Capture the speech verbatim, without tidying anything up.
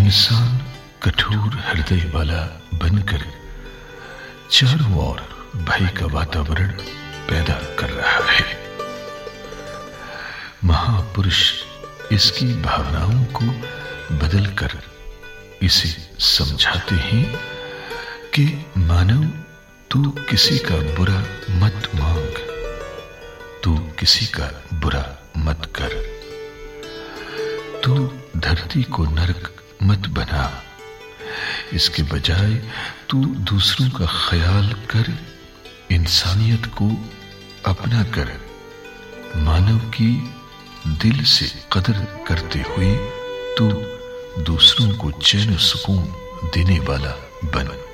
इंसान कठोर हृदय वाला बनकर चारों ओर भय का वातावरण पैदा कर रहा है। महापुरुष इसकी भावनाओं को बदलकर इसे समझाते हैं कि मानव, तू किसी का बुरा मत मांग, तू किसी का बुरा मत कर, तू धरती को नरक मत बना, इसके बजाय तू दूसरों का ख्याल कर, इंसानियत को अपना कर, मानव की दिल से कदर करते हुए तू दूसरों को चैन सुकून देने वाला बन।